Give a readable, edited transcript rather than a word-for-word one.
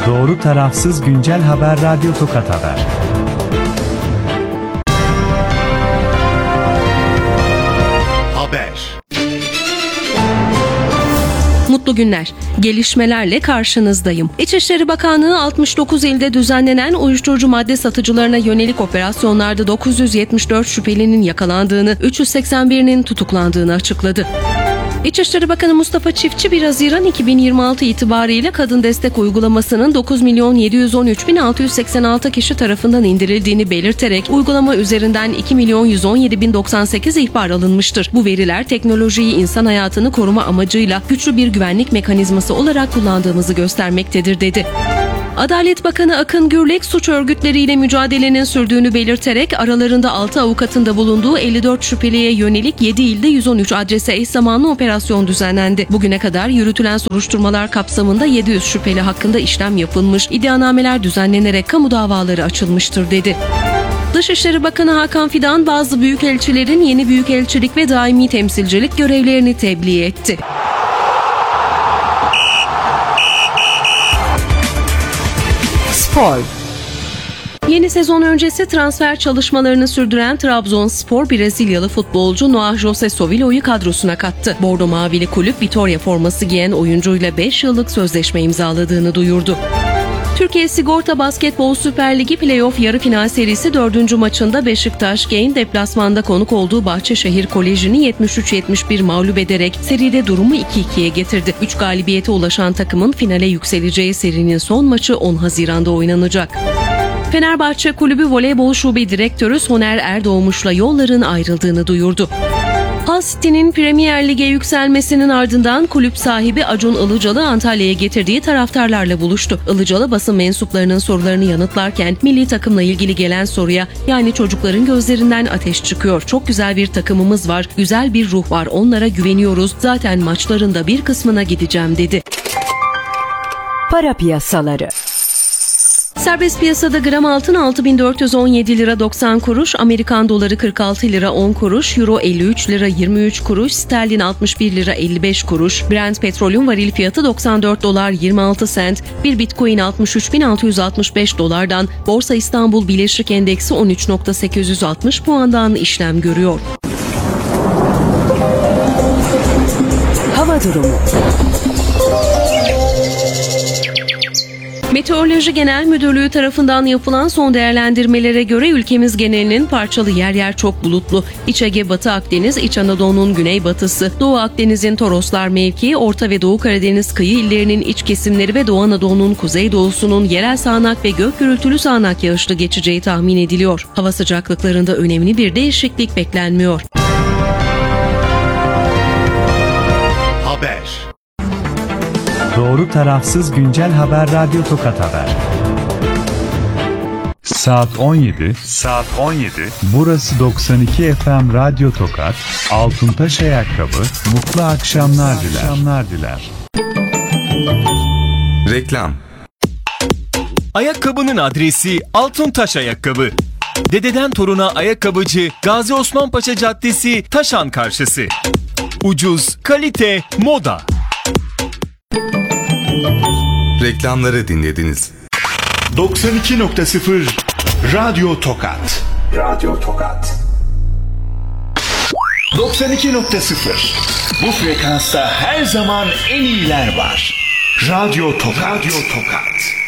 Doğru tarafsız güncel haber Radyo Tokat Haber. Mutlu günler. Gelişmelerle karşınızdayım. İçişleri Bakanlığı 69 ilde düzenlenen uyuşturucu madde satıcılarına yönelik operasyonlarda 974 şüphelinin yakalandığını, 381'inin tutuklandığını açıkladı. İçişleri Bakanı Mustafa Çiftçi 1 Haziran 2026 itibariyle kadın destek uygulamasının 9.713.686 kişi tarafından indirildiğini belirterek uygulama üzerinden 2.117.098 ihbar alınmıştır. Bu veriler teknolojiyi insan hayatını koruma amacıyla güçlü bir güvenlik mekanizması olarak kullandığımızı göstermektedir dedi. Adalet Bakanı Akın Gürlek suç örgütleriyle mücadelenin sürdüğünü belirterek aralarında 6 avukatın da bulunduğu 54 şüpheliye yönelik 7 ilde 113 adrese eş zamanlı operasyon düzenlendi. Bugüne kadar yürütülen soruşturmalar kapsamında 700 şüpheli hakkında işlem yapılmış, iddianameler düzenlenerek kamu davaları açılmıştır dedi. Dışişleri Bakanı Hakan Fidan bazı büyükelçilerin yeni büyükelçilik ve daimi temsilcilik görevlerini tebliğ etti. Spor. Yeni sezon öncesi transfer çalışmalarını sürdüren Trabzonspor, Brezilyalı futbolcu Noah José Sovilo'yu kadrosuna kattı. Bordo Mavili kulüp Vitória forması giyen oyuncuyla 5 yıllık sözleşme imzaladığını duyurdu. Türkiye Sigorta Basketbol Süper Ligi Playoff yarı final serisi 4. maçında Beşiktaş Gain deplasmanda konuk olduğu Bahçeşehir Koleji'ni 73-71 mağlup ederek seride durumu 2-2'ye getirdi. 3 galibiyete ulaşan takımın finale yükseleceği serinin son maçı 10 Haziran'da oynanacak. Fenerbahçe Kulübü Voleybol Şube Direktörü Soner Erdoğmuş'la yolların ayrıldığını duyurdu. Hull City'nin Premier Lig'e yükselmesinin ardından kulüp sahibi Acun Ilıcalı Antalya'ya getirdiği taraftarlarla buluştu. Ilıcalı basın mensuplarının sorularını yanıtlarken milli takımla ilgili gelen soruya yani çocukların gözlerinden ateş çıkıyor. Çok güzel bir takımımız var, güzel bir ruh var, onlara güveniyoruz. Zaten maçlarında bir kısmına gideceğim dedi. Para piyasaları. Serbest piyasada gram altın 6.417 lira 90 kuruş, Amerikan doları 46 lira 10 kuruş, euro 53 lira 23 kuruş, sterlin 61 lira 55 kuruş, Brent petrolün varil fiyatı 94 dolar 26 sent, bir bitcoin 63.665 dolardan, Borsa İstanbul Birleşik Endeksi 13.860 puandan işlem görüyor. Hava durumu. Meteoroloji Genel Müdürlüğü tarafından yapılan son değerlendirmelere göre ülkemiz genelinin parçalı yer yer çok bulutlu. İç Ege, Batı Akdeniz, İç Anadolu'nun güneybatısı, Doğu Akdeniz'in Toroslar mevkii, Orta ve Doğu Karadeniz kıyı illerinin iç kesimleri ve Doğu Anadolu'nun kuzeydoğusunun yerel sağanak ve gök gürültülü sağanak yağışlı geçeceği tahmin ediliyor. Hava sıcaklıklarında önemli bir değişiklik beklenmiyor. Haber. Doğru tarafsız güncel haber Radyo Tokat Haber. Saat 17. Burası 92 FM Radyo Tokat. Altıntaş Ayakkabı. Mutlu akşamlar diler. Reklam. Ayakkabının adresi Altıntaş Ayakkabı. Dededen toruna ayakkabıcı Gazi Osman Paşa Caddesi, Taşan karşısı. Ucuz, kalite, moda. Reklamları dinlediniz. 92.0 Radyo Tokat. 92.0 Bu frekansta her zaman en iyiler var. Radyo Tokat.